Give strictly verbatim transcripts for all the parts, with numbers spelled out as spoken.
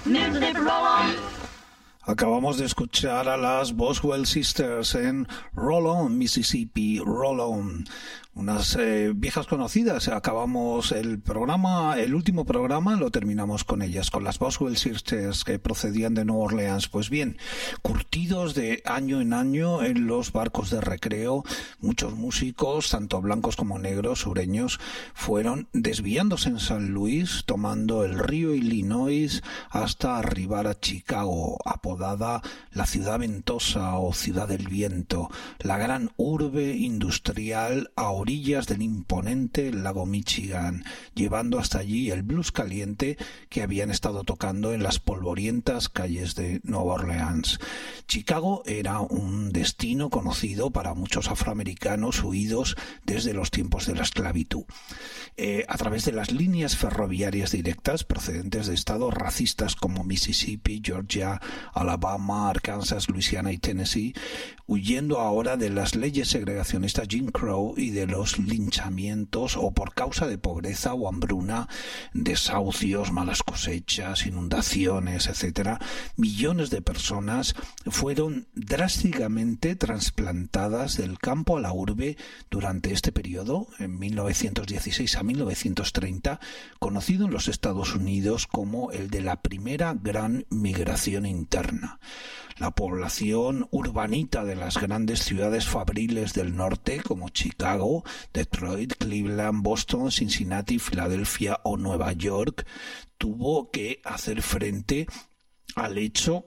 Acabamos de escuchar a las Boswell Sisters en Roll On, Mississippi, Roll On. Unas eh, viejas conocidas. Acabamos el programa, el último programa lo terminamos con ellas, con las Boswell Sisters que procedían de Nueva Orleans. Pues bien, curtidos de año en año en los barcos de recreo, muchos músicos, tanto blancos como negros, sureños, fueron desviándose en San Luis, tomando el río Illinois hasta arribar a Chicago, apodada la ciudad ventosa o ciudad del viento, la gran urbe industrial a orillas del imponente lago Michigan, llevando hasta allí el blues caliente que habían estado tocando en las polvorientas calles de Nueva Orleans. Chicago era un destino conocido para muchos afroamericanos huidos desde los tiempos de la esclavitud. Eh, a través de las líneas ferroviarias directas procedentes de estados racistas como Mississippi, Georgia, Alabama, Arkansas, Luisiana y Tennessee, huyendo ahora de las leyes segregacionistas Jim Crow y de los linchamientos o por causa de pobreza o hambruna, desahucios, malas cosechas, inundaciones, etcétera, millones de personas fueron drásticamente trasplantadas del campo a la urbe durante este periodo, en mil novecientos dieciséis a mil novecientos treinta, conocido en los Estados Unidos como el de la primera gran migración interna. La población urbanita de las grandes ciudades fabriles del norte, como Chicago, Detroit, Cleveland, Boston, Cincinnati, Filadelfia o Nueva York, tuvo que hacer frente al hecho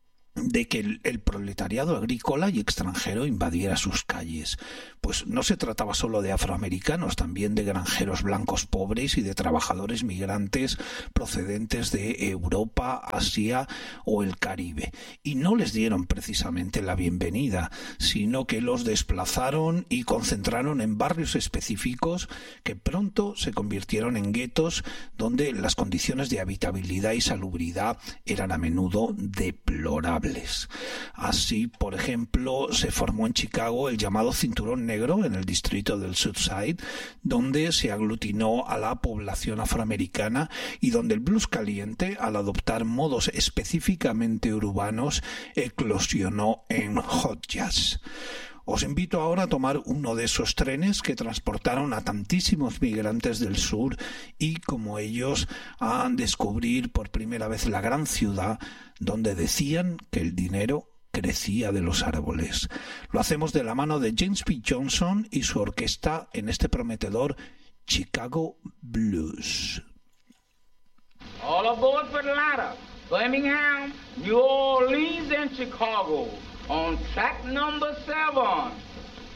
de que el, el proletariado agrícola y extranjero invadiera sus calles. Pues no se trataba solo de afroamericanos, también de granjeros blancos pobres y de trabajadores migrantes procedentes de Europa, Asia o el Caribe. Y no les dieron precisamente la bienvenida, sino que los desplazaron y concentraron en barrios específicos que pronto se convirtieron en guetos donde las condiciones de habitabilidad y salubridad eran a menudo deplorables. Así, por ejemplo, se formó en Chicago el llamado Cinturón Negro en el distrito del Southside, donde se aglutinó a la población afroamericana y donde el blues caliente, al adoptar modos específicamente urbanos, eclosionó en hot jazz. Os invito ahora a tomar uno de esos trenes que transportaron a tantísimos migrantes del sur y, como ellos, a descubrir por primera vez la gran ciudad donde decían que el dinero crecía de los árboles. Lo hacemos de la mano de James P. Johnson y su orquesta en este prometedor Chicago Blues. All aboard for Atlanta, Birmingham, New Orleans and Chicago on track number seven.